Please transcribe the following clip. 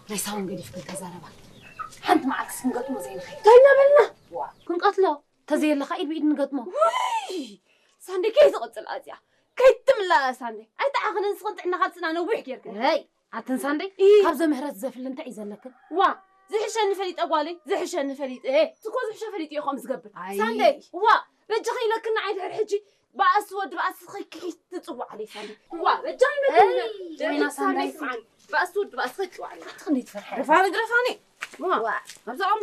ما يساوون قديش كنت زاربا حنت معك سنقطمو زي الخير تاينا بلنا كنقتلو تزي اللي خايد بإيد نقطمو ساندي كيف تقتل أزيا كيف تملا ساندي أي تعاقنا نسقط عنا خالصنا نوبيح كيرك هاي عتن ساندي كابزة مهرات زفل انت عيزلك وا زحشان نفليت أقوالي زحشان نفليت إيه تكون زحشان فليت يا خمس قبل أي. ساندي وا بجخي لكن عيد هالحجي بأسود بأسخي كيف تطوع علي ساندي وا بجاي وينا ساندي بأسود بأسخي تطوع علي خليت فرحة رفاني وا